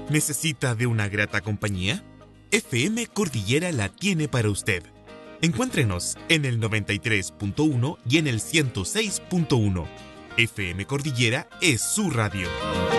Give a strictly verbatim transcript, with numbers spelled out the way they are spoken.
¿Necesita de una grata compañía? F M Cordillera la tiene para usted. Encuéntrenos en el noventa y tres punto uno y en el ciento seis punto uno. F M Cordillera es su radio.